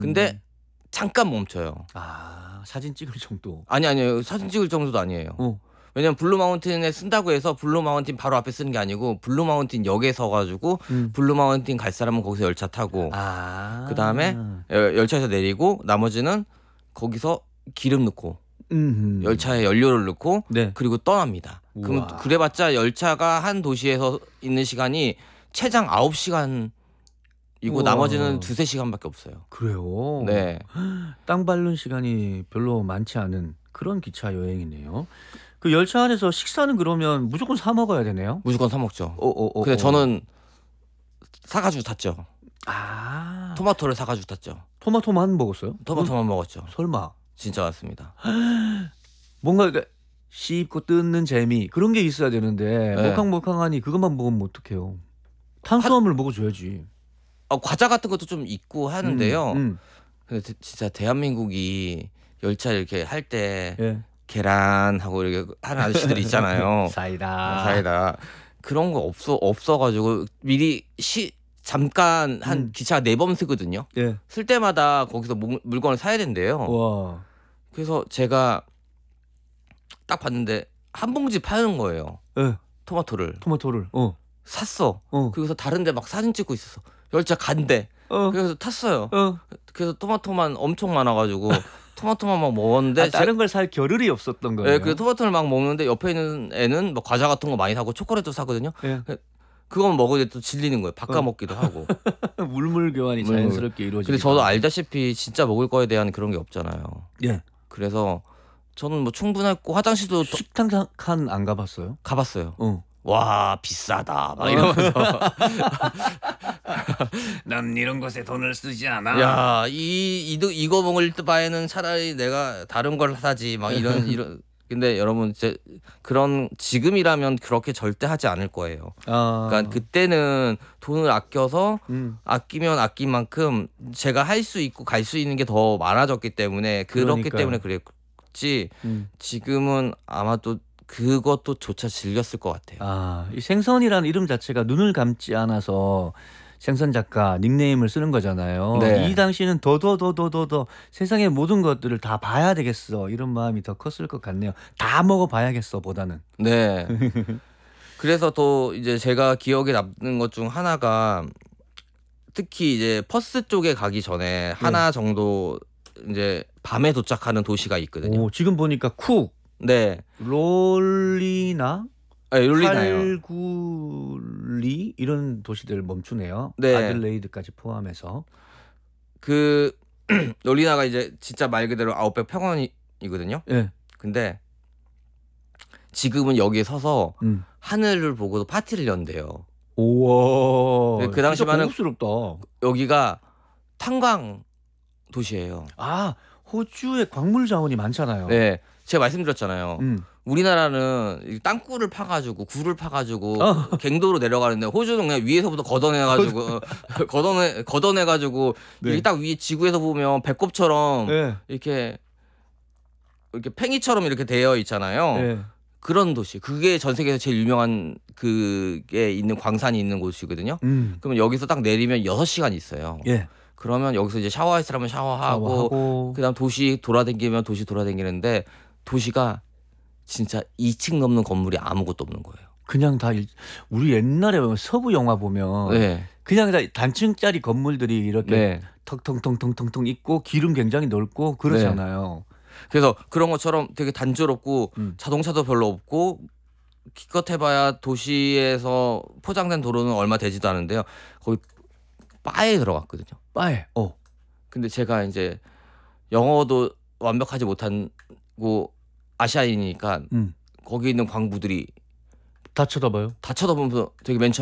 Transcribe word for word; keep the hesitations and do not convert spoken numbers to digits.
근데 음. 잠깐 멈춰요. 아 사진 찍을 정도. 아니 아니요. 사진 찍을 정도도 아니에요. 어. 왜냐면 블루 마운틴에 쓴다고 해서 블루 마운틴 바로 앞에 쓰는 게 아니고 블루 마운틴 역에 서 가지고 음. 블루 마운틴 갈 사람은 거기서 열차 타고 아. 그다음에 열 열차에서 내리고 나머지는 거기서 기름 넣고 음흠. 열차에 연료를 넣고 네. 그리고 떠납니다. 그럼 우와. 그래봤자 열차가 한 도시에서 있는 시간이 최장 아홉 시간이고 우와. 나머지는 두세 시간밖에 없어요. 그래요? 네. 땅 밟는 시간이 별로 많지 않은 그런 기차 여행이네요. 그 열차 안에서 식사는 그러면 무조건 사 먹어야 되네요? 무조건 사 먹죠. 어어어. 근데 저는 사 가지고 탔죠. 아. 토마토를 사 가지고 탔죠. 토마토만 먹었어요? 토마토만 먹었죠. 설마. 진짜 맞습니다. 뭔가 이렇게 씹고 뜯는 재미 그런 게 있어야 되는데 네. 몰캉몰캉하니 그것만 먹으면 어떡해요. 탄수화물 먹어줘야지. 어, 과자 같은 것도 좀 있고 하는데요. 음, 음. 근데 대- 진짜 대한민국이 열차 이렇게 할 때 예. 계란하고 이렇게 하는 아저씨들이 있잖아요. 사이다. 사이다. 그런 거 없어 없어 가지고 미리 시 잠깐 한 음. 기차가 네 번 쓰거든요. 예. 쓸 때마다 거기서 물- 물건을 사야 된대요. 와. 그래서 제가 딱 봤는데 한 봉지 파는 거예요. 예. 토마토를. 토마토를. 어. 샀어. 어. 그래서 다른 데 막 사진 찍고 있었어. 열차 간대. 어. 그래서 탔어요. 어. 그래서 토마토만 엄청 많아 가지고 토마토만 막 먹었는데 아, 다른 걸 살 겨를이 없었던 거예요. 예, 그 토마토를 막 먹는데 옆에 있는 애는 뭐 과자 같은 거 많이 사고 초콜릿도 사거든요. 예. 그건 먹으니 또 질리는 거예요. 바꿔 어. 먹기도 하고. 물물 교환이 물물. 자연스럽게 이루어지죠. 근데 저도 알다시피 진짜 먹을 거에 대한 그런 게 없잖아요. 예. 그래서 저는 뭐 충분했고 화장실도 더- 식당 칸 안 가봤어요? 가봤어요. 어. 와 비싸다 막 이러면서 난 이런 것에 돈을 쓰지 않아. 야이 이거 이거 먹을 바에는 차라리 내가 다른 걸 사지 막 이런 이런 근데 여러분 제 그런 지금이라면 그렇게 절대 하지 않을 거예요. 아. 그러니까 그때는 돈을 아껴서 음. 아끼면 아낀 만큼 제가 할 수 있고 갈 수 있는 게 더 많아졌기 때문에 그렇기 그러니까요. 때문에 그랬지 음. 지금은 아마도 그것도 조차 질렸을 것 같아요. 아, 이 생선이라는 이름 자체가 눈을 감지 않아서 생선 작가 닉네임을 쓰는 거잖아요. 네. 이 당시는 더더더더더더 세상의 모든 것들을 다 봐야 되겠어 이런 마음이 더 컸을 것 같네요. 다 먹어봐야겠어 보다는. 네. 그래서 또 이제 제가 기억에 남는 것 중 하나가 특히 이제 퍼스 쪽에 가기 전에 하나 정도 이제 밤에 도착하는 도시가 있거든요. 오, 지금 보니까 쿡, 네. 롤리나, 네, 롤리나요. 칼굴리 이런 도시들 멈추네요. 네. 아들레이드까지 포함해서. 그 롤리나가 이제 진짜 말 그대로 아웃백 평원이거든요. 예. 근데 지금은 여기에 서서 음. 하늘을 보고도 파티를 연대요. 우와. 네, 그 당시만은- 진짜 고급스럽다. 여기가 탄광 도시예요. 아, 호주에 광물 자원이 많잖아요. 네. 제가 말씀드렸잖아요. 음. 우리나라는 이 땅굴을 파가지고 굴을 파가지고 어. 갱도로 내려가는데 호주는 그냥 위에서부터 걷어내가지고 걷어내 걷어내가지고 네. 이게 딱 위에 지구에서 보면 배꼽처럼 예. 이렇게 이렇게 팽이처럼 이렇게 되어 있잖아요. 예. 그런 도시. 그게 전 세계에서 제일 유명한 그게 있는 광산이 있는 곳이거든요. 음. 그러면 여기서 딱 내리면 여섯 시간 있어요. 예. 그러면 여기서 이제 샤워할 사람은 샤워하고 샤워하고. 그다음 도시 돌아다니면 도시 돌아다니는데 도시가 진짜 이 층 넘는 건물이 아무것도 없는 거예요. 그냥 다 일, 우리 옛날에 보면 서부 영화 보면 네. 그냥 다 단층짜리 건물들이 이렇게 네. 턱텅텅텅텅텅 있고 기름 굉장히 넓고 그러잖아요. 그래서 그런 것처럼 되게 단조롭고 음. 자동차도 별로 없고 기껏 해봐야 도시에서 포장된 도로는 얼마 되지도 않은데요. 거기 바에 들어갔거든요. 바에. 어. 근데 제가 이제 영어도 완벽하지 못하고 아시아인이니까 음. 거기 있는 광부들이 다 쳐다봐요. 다 쳐다보면서 되게 맨 처음에